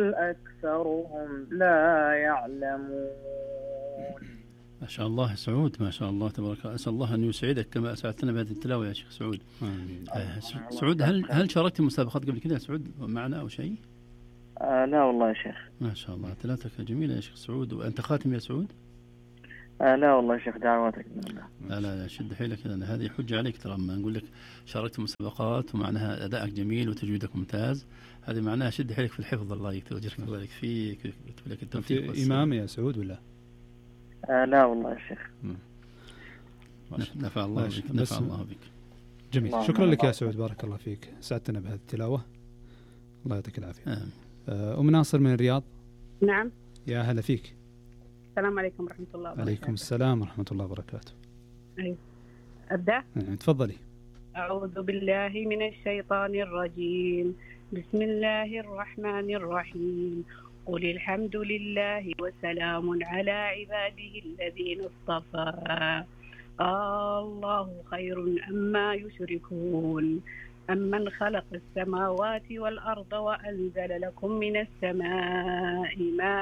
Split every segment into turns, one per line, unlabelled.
أكثرهم لا يعلمون.
ما شاء الله سعود، ما شاء الله تبارك الله. أسأل الله أن يسعدك كما أسعدتنا بهذه التلاوة يا شيخ سعود. سعود، هل شاركت مسابقات قبل كذا سعود معنا أو شيء؟
لا والله يا شيخ.
ما شاء الله تلاوتك جميلة يا شيخ سعود. وأنت خاتم يا سعود؟
لا والله يا شيخ، دعواتك.
لا شد حيلك، لأن هذه حجة عليك ترى. ما نقول لك شاركت مسابقات ومعناها أدائك جميل وتجويدك ممتاز، هذه معناها شد حيلك في الحفظ. الله يكتب ويبارك فيك ويكتب لك التوفيق.
إمام يا سعود ولا؟
لا والله يا شيخ.
نفع الله بك، نفع الله بك.
جميل، شكرا لك يا سعود، بارك الله فيك، سعدتنا بهذه التلاوة، الله يعطيك العافية. أم ناصر من الرياض.
نعم.
يا هلا فيك.
السلام عليكم ورحمة الله وبركاته.
عليكم السلام ورحمة الله وبركاته.
أبدأ؟
تفضلي.
أعوذ بالله من الشيطان الرجيم، بسم الله الرحمن الرحيم، قل الحمد لله وسلام على عباده الذين اصطفى، الله خير أما يشركون، أمن خلق السماوات والأرض وأنزل لكم من السماء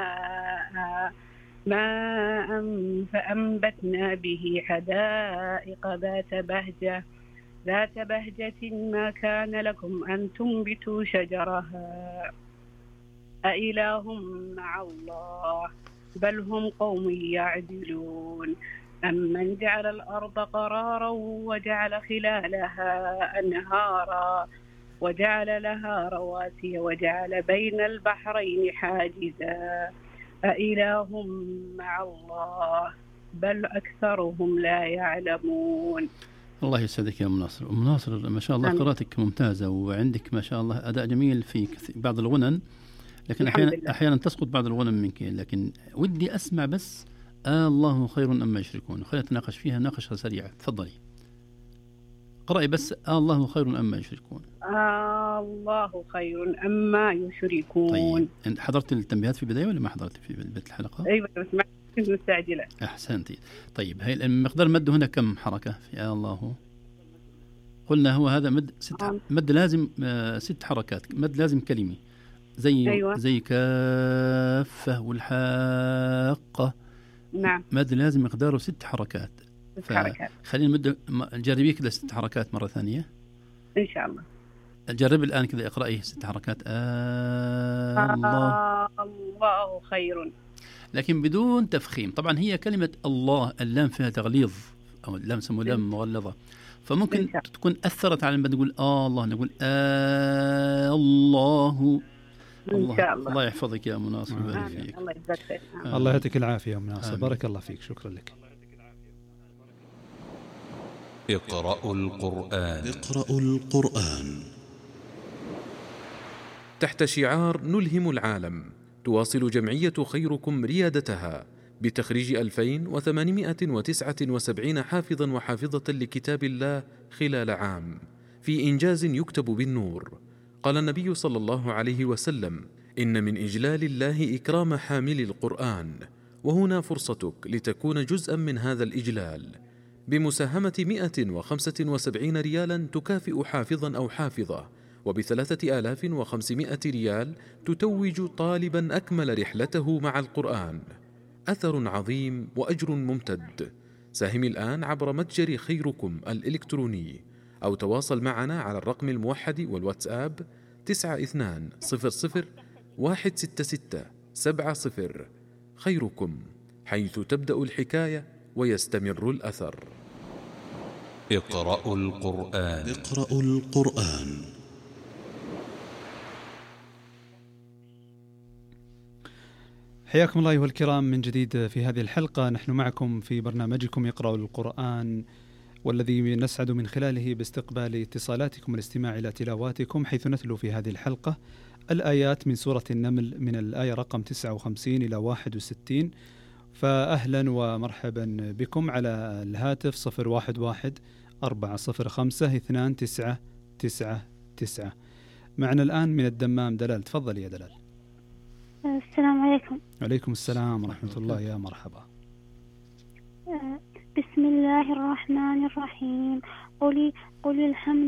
ماء فأنبتنا به حدائق ذات بهجة ما كان لكم أن تنبتوا شجرها أإله مع الله بل هم قوم يعدلون، أمن جعل الأرض قرارا وجعل خلالها أنهارا وجعل لها رواسي وجعل بين البحرين حاجزا أإله مع الله بل أكثرهم لا يعلمون.
الله يسعدك يا أم ناصر. أم ناصر ما شاء الله قراءتك ممتازة، وعندك ما شاء الله أداء جميل في بعض الغنن، لكن أحيانا تسقط بعض الغنن منك، لكن ودي أسمع بس الله خير أما يشركون. خلينا نتناقش فيها ناقشة سريعة. تفضلي قرأي بس الله خير أما يشركون.
الله خير أما يشركون.
طيب أنت حضرت التنبيهات في البداية ولا ما حضرت في بداية الحلقة؟
أيوة بس ما كنت مستعجلة.
أحسنتي. طيب هاي مقدار مد هنا كم حركة في الله؟ قلنا هو هذا مد مد لازم 6 حركات، مد لازم كلمة زي
أيوة.
زي كافة والحاقة.
نعم.
مد لازم مقداره 6 حركات. خلينا نجربيه كذا 6 حركات مرة ثانية
إن شاء الله.
جرب الآن كذا اقرأيه 6 حركات.
الله خير،
لكن بدون تفخيم. طبعا هي كلمة الله اللام فيها تغليظ، أو اللام سموه لام مغلظة، فممكن تكون أثرت على لما نقول الله نقول الله. الله يحفظك يا أم ناصر.
الله يجزاك.
الله يعطيك العافية يا أم ناصر، بارك الله فيك، شكرا لك.
اقرأوا القرآن.
اقرأوا القرآن.
تحت شعار نلهم العالم، تواصل جمعية خيركم ريادتها بتخريج 2879 حافظا وحافظة لكتاب الله خلال عام، في إنجاز يكتب بالنور. قال النبي صلى الله عليه وسلم: إن من إجلال الله إكرام حامل القرآن، وهنا فرصتك لتكون جزءا من هذا الإجلال بمساهمة 175 ريالا تكافئ حافظا أو حافظة، وب3500 ريال تتوج طالبا أكمل رحلته مع القرآن. أثر عظيم وأجر ممتد. ساهم الآن عبر متجر خيركم الإلكتروني، أو تواصل معنا على الرقم الموحد والواتساب 92016670. خيركم، حيث تبدأ الحكاية ويستمر الأثر.
اقرأوا القرآن. اقرأوا القرآن.
حياكم الله أيها الكرام من جديد في هذه الحلقة. نحن معكم في برنامجكم اقرأوا القرآن، والذي نسعد من خلاله باستقبال اتصالاتكم والاستماع إلى تلاواتكم، حيث نتلو في هذه الحلقة الآيات من سورة النمل من الآية رقم 59 إلى 61. فأهلا ومرحبا بكم على الهاتف 011-405-2999. معنا الآن من الدمام دلال. تفضل يا دلال.
السلام عليكم.
وعليكم السلام ورحمة الله، يا مرحبا.
بسم الله الرحمن الرحيم. قل الحمد